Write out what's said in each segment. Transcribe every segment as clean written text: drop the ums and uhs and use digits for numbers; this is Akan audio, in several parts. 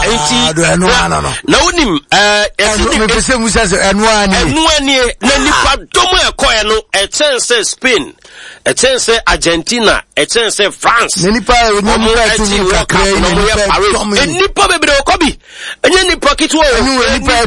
na unim pese musa se enu ani na nipa domo ekoye no etense Spain etense Argentina etense France nipa nipa bebre okobi enye nipa kitwo nipa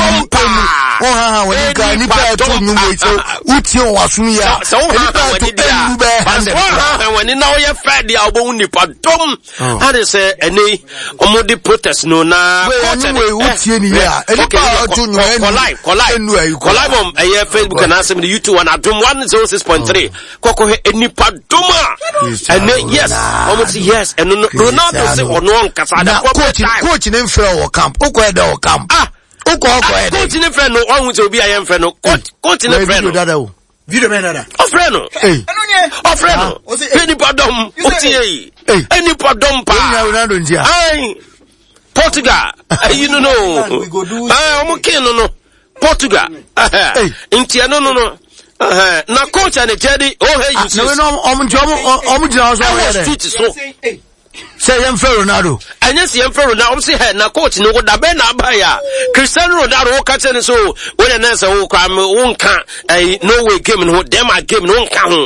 to nyumwe so uti o wasum ya nipa to enu be when na oye fed ya obo nipa dom ade se eni omodi protest no na uti ni ya nipa to nyumwe collide on Facebook and ask me the YouTube and adom 106.3 koko nipa doma and yes almost yes and Ronaldo say ono nkasa da coach nem frɛ wɔ camp ukɔ da wɔ camp coach nem frɛ no on to be I am frɛ no coach nem frɛ no video men nada ofrɛ no ofrɛ no nipa dom otie nipa dom pa Ronaldo ntia ai Portugal you know omo kin no Portugal ntia no na coach and Jedi hey you see no omo jina so say yam Ronaldo and yes yam Ronaldo say hey na coach no go da be na abaya Cristiano Ronaldo wo ka tene so when na say wo kwa wo nka no way game no dem a game no nka ho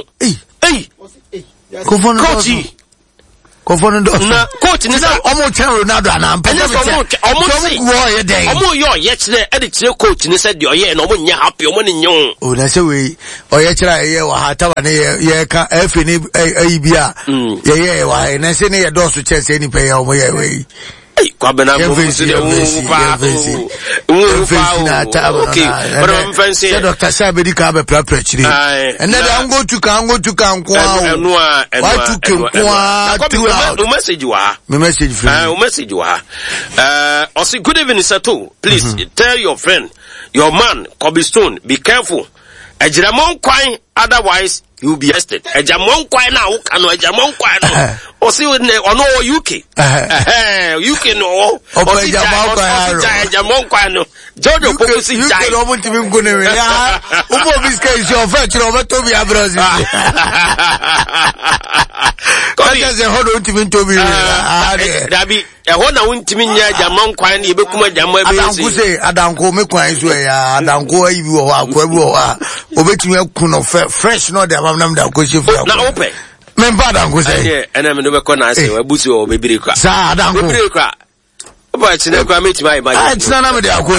coach na coach ni say omo chen Ronaldo ana mpa omo yo ye kire e de kire coach ni say de oye na omo nya happy omo ni nyon o na say we oye kire ye wa ha tawa ne ye ka efi ni bia ye wa na say ne ye do so che say ni pe ye omo ye we kwa bena mo fusi de okay but I'm fancy Dr. Sabedi ka be prapra chiri and then I'm go to kan what to nko o message wa me message friend o message wa say good evening Sato please tell your friend your man Kobe Stone be careful ejiramon kwan otherwise you will be arrested ejamon kwan na wo kan ejamon kwan no o si ono UK UK no o si ejamon kwan no Jojo popo si jai no mo timi ngone we ya o bo biska isi o fa chiro o to bi abrozi ko ya ze hodo timi to bi dabi ho na wontimi nya ejamon kwan na yebekuma ejamon ebe si adanko me kwan so ya adanko ayi bi wo akwa bi wo obetimi akuno fresh no de amam da ko shefu na ope me bada ngo say ena me no be ko na say wabusi o bebiri kwa sa adanko bebiri kwa oba chine kwa metima imagine ah china na me de akwa